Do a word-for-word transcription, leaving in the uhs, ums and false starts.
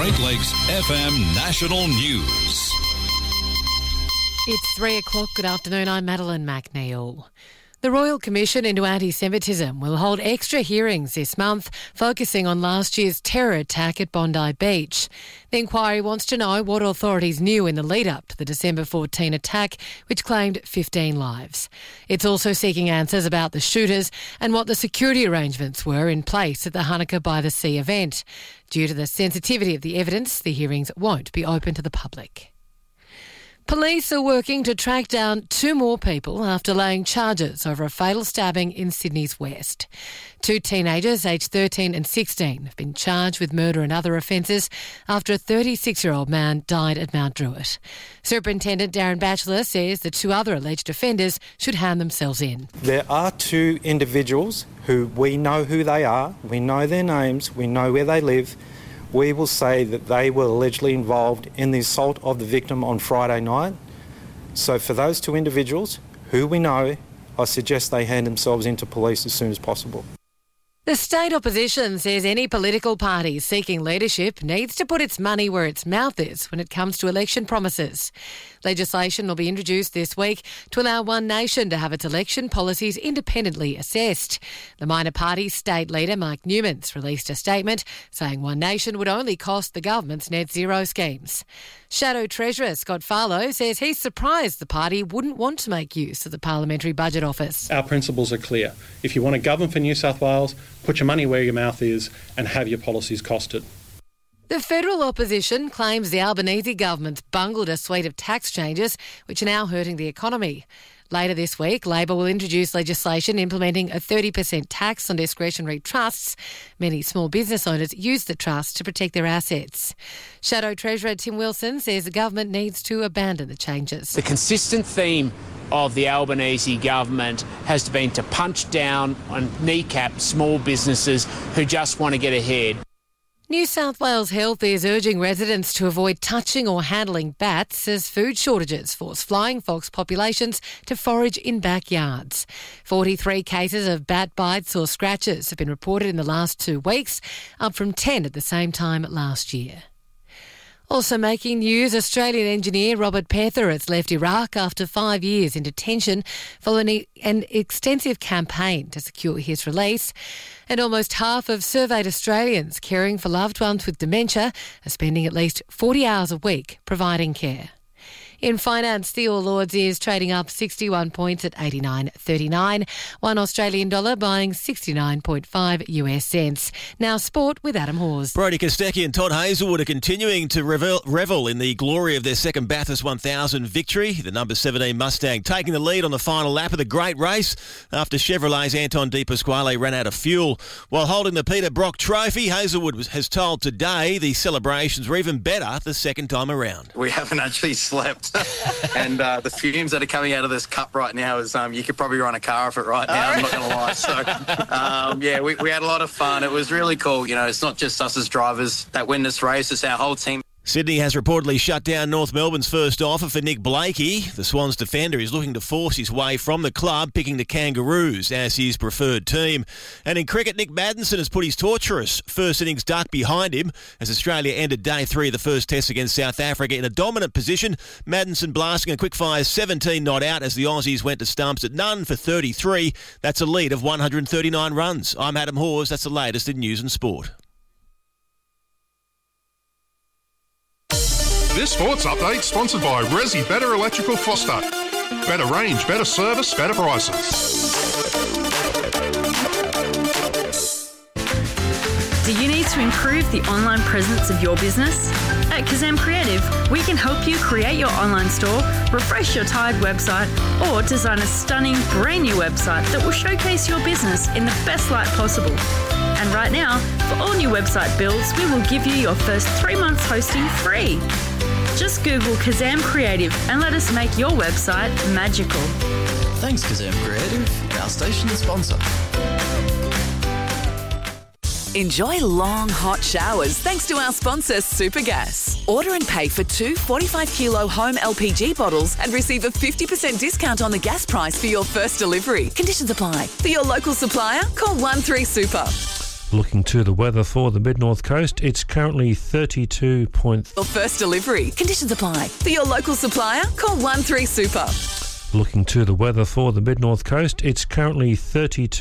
Great Lakes F M National News. It's three o'clock. Good afternoon. I'm Madeline McNeil. The Royal Commission into Anti-Semitism will hold extra hearings this month, focusing on last year's terror attack at Bondi Beach. The inquiry wants to know what authorities knew in the lead-up to the December fourteenth attack, which claimed fifteen lives. It's also seeking answers about the shooters and what the security arrangements were in place at the Hanukkah by the Sea event. Due to the sensitivity of the evidence, the hearings won't be open to the public. Police are working to track down two more people after laying charges over a fatal stabbing in Sydney's West. Two teenagers, aged thirteen and sixteen, have been charged with murder and other offences after a thirty-six-year-old man died at Mount Druitt. Superintendent Darren Batchelor says the two other alleged offenders should hand themselves in. There are two individuals who we know who they are, we know their names, we know where they live. We will say that they were allegedly involved in the assault of the victim on Friday night. So for those two individuals who we know, I suggest they hand themselves into police as soon as possible. The state opposition says any political party seeking leadership needs to put its money where its mouth is when it comes to election promises. Legislation will be introduced this week to allow One Nation to have its election policies independently assessed. The minor party's state leader, Mike Newmans, released a statement saying One Nation would only cost the government's net zero schemes. Shadow Treasurer Scott Farlow says he's surprised the party wouldn't want to make use of the Parliamentary Budget Office. Our principles are clear. If you want to govern for New South Wales, put your money where your mouth is and have your policies costed. The federal opposition claims the Albanese government's bungled a suite of tax changes which are now hurting the economy. Later this week, Labor will introduce legislation implementing a thirty percent tax on discretionary trusts. Many small business owners use the trust to protect their assets. Shadow Treasurer Tim Wilson says the government needs to abandon the changes. The consistent theme of the Albanese government has been to punch down and kneecap small businesses who just want to get ahead. New South Wales Health is urging residents to avoid touching or handling bats as food shortages force flying fox populations to forage in backyards. forty-three cases of bat bites or scratches have been reported in the last two weeks, up from ten at the same time last year. Also making news, Australian engineer Robert Pether has left Iraq after five years in detention following an extensive campaign to secure his release. And almost half of surveyed Australians caring for loved ones with dementia are spending at least forty hours a week providing care. In finance, the All Ords is trading up sixty-one points at eighty-nine thirty-nine. One Australian dollar buying sixty-nine point five U S cents. Now sport with Adam Hawes. Brodie Kostecki and Todd Hazelwood are continuing to revel, revel in the glory of their second Bathurst one thousand victory. The number seventeen Mustang taking the lead on the final lap of the great race after Chevrolet's Anton De Pasquale ran out of fuel. While holding the Peter Brock Trophy, Hazelwood was, has told Today the celebrations were even better the second time around. We haven't actually slept. and uh, the fumes that are coming out of this cup right now is um, you could probably run a car off it right now, I'm not going to lie. So, um, yeah, we, we had a lot of fun. It was really cool. You know, it's not just us as drivers that win this race, it's our whole team. Sydney has reportedly shut down North Melbourne's first offer for Nick Blakey. The Swans defender is looking to force his way from the club, picking the Kangaroos as his preferred team. And in cricket, Nick Maddinson has put his torturous first innings duck behind him as Australia ended day three of the first test against South Africa in a dominant position. Maddinson blasting a quick-fire seventeen not out as the Aussies went to stumps at none for thirty-three. That's a lead of one hundred thirty-nine runs. I'm Adam Hawes. That's the latest in news and sport. This sports update sponsored by Resi Better Electrical Foster. Better range, better service, better prices. Do you need to improve the online presence of your business? At Kazam Creative, we can help you create your online store, refresh your tired website, or design a stunning brand new website that will showcase your business in the best light possible. And right now, for all new website builds, we will give you your first three months hosting free. Just Google Kazam Creative and let us make your website magical. Thanks, Kazam Creative, our station sponsor. Enjoy long, hot showers thanks to our sponsor, Supergas. Order and pay for two forty-five kilo home L P G bottles and receive a fifty percent discount on the gas price for your first delivery. Conditions apply. For your local supplier, call one three super. Looking to the weather for the mid-north coast, it's currently thirty-two point... Your first delivery. Conditions apply. For your local supplier, call one three super. Looking to the weather for the mid-north coast, it's currently thirty-two